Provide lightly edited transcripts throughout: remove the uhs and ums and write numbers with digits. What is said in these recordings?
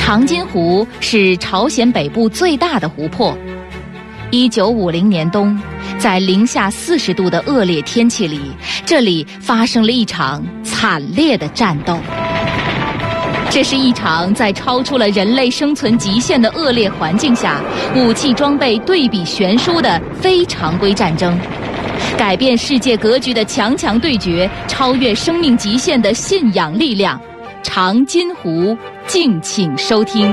长津湖是朝鲜北部最大的湖泊。1950年冬，在零下40度的恶劣天气里，这里发生了一场惨烈的战斗。这是一场在超出了人类生存极限的恶劣环境下，武器装备对比悬殊的非常规战争，改变世界格局的强强对决，超越生命极限的信仰力量。长津湖，敬请收听。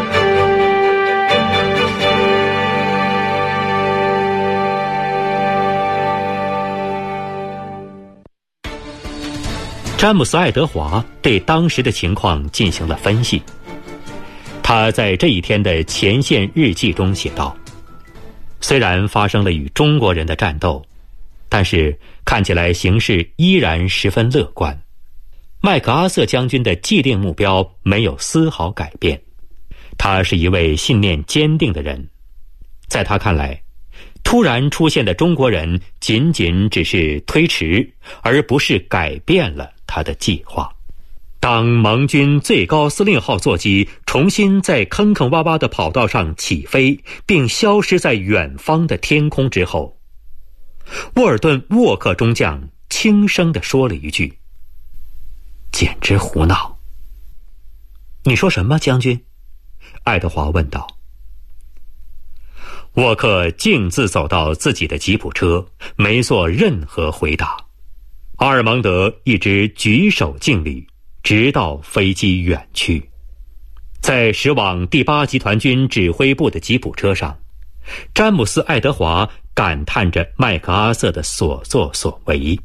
詹姆斯·爱德华对当时的情况进行了分析。他在这一天的前线日记中写道：虽然发生了与中国人的战斗，但是看起来形势依然十分乐观。麦克阿瑟将军的既定目标没有丝毫改变。他是一位信念坚定的人。在他看来，突然出现的中国人仅仅只是推迟，而不是改变了他的计划。当盟军最高司令号座机重新在坑坑洼洼的跑道上起飞，并消失在远方的天空之后，沃尔顿·沃克中将轻声地说了一句：简直胡闹。你说什么，将军？爱德华问道。沃克径自走到自己的吉普车，没做任何回答。阿尔蒙德一直举手敬礼，直到飞机远去。在驶往第8集团军指挥部的吉普车上，詹姆斯·爱德华感叹着麦克阿瑟的所作所为。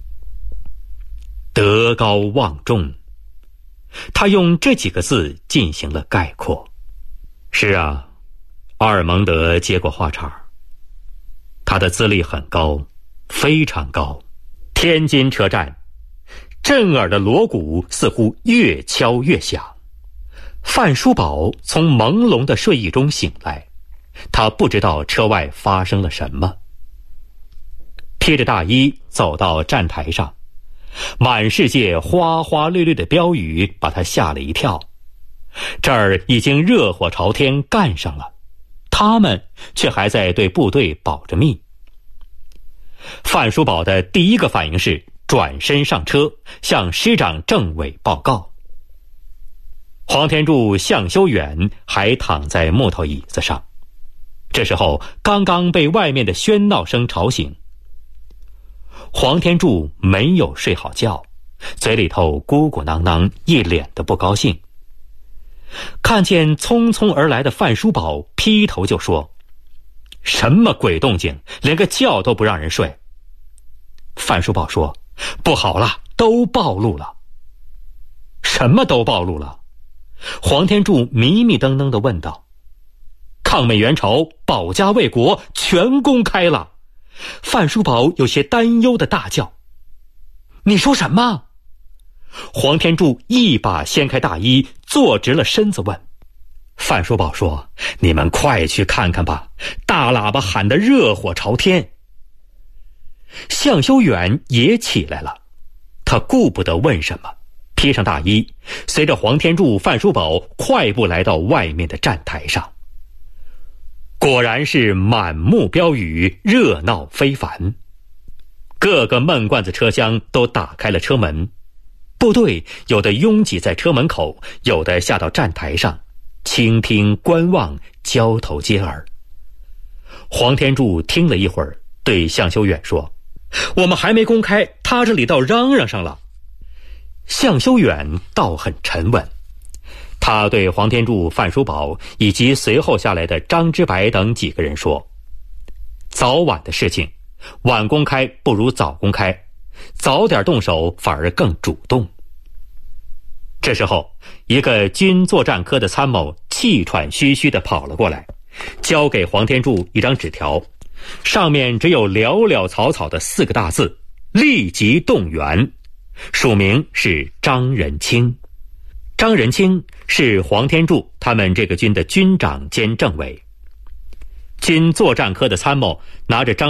德高望重，他用这几个字进行了概括。是啊，阿尔蒙德接过话茬，他的资历很高，非常高。天津车站，震耳的锣鼓似乎越敲越响。范书宝从朦胧的睡意中醒来，他不知道车外发生了什么。披着大衣走到站台上，满世界花花绿绿的标语把他吓了一跳。这儿已经热火朝天干上了，他们却还在对部队保着密。范书宝的第一个反应是转身上车，向师长政委报告。黄天柱、向修远还躺在木头椅子上，这时候刚刚被外面的喧闹声吵醒。黄天柱没有睡好觉，嘴里头咕咕囔囔，一脸的不高兴。看见匆匆而来的范书宝，劈头就说：什么鬼动静，连个觉都不让人睡。范书宝说：不好了，都暴露了。什么都暴露了？黄天柱迷迷瞪瞪地问道。抗美援朝、保家卫国全公开了。范书宝有些担忧地大叫：你说什么？黄天柱一把掀开大衣，坐直了身子问。范书宝说：你们快去看看吧，大喇叭喊得热火朝天。向修远也起来了，他顾不得问什么，披上大衣，随着黄天柱、范书宝快步来到外面的站台上。果然是满目标语，热闹非凡。各个闷罐子车厢都打开了车门，部队有的拥挤在车门口，有的下到站台上，倾听观望，交头接耳。黄天柱听了一会儿，对向修远说：我们还没公开，他这里倒嚷嚷上了。向修远倒很沉稳，他对黄天柱、范书宝以及随后下来的张之白等几个人说：早晚的事情，晚公开不如早公开，早点动手反而更主动。这时候，一个军作战科的参谋气喘吁吁地跑了过来，交给黄天柱一张纸条，上面只有寥寥草草的4个大字：立即动员。署名是张仁清。张仁清是黄天柱他们这个军的军长兼政委。军作战科的参谋拿着张